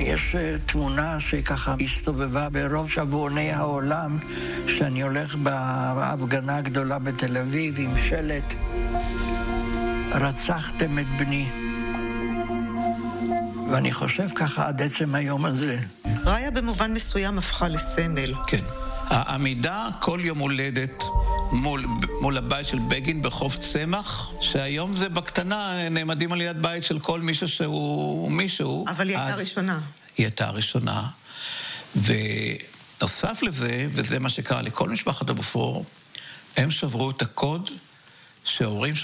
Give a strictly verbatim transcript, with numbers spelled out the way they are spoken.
יש תמונה שככה הסתובבה ברוב שבועוני העולם, שאני הולך בהפגנה הגדולה בתל אביב עם שלט, רצחתם את בני. ואני חושב ככה עד עצם היום הזה. ראיה במובן מסוים הפכה לסמל. כן. העמידה כל יום הולדת מול, מול הבית של בגין בחוף צמח, שהיום זה בקטנה, נעמדים על יד בית של כל מישהו שהוא מישהו. אבל היא הייתה ראשונה. היא הייתה ראשונה. ונוסף לזה, וזה מה שקרה לכל משפחת הבופור, הם שברו את הקוד שההורים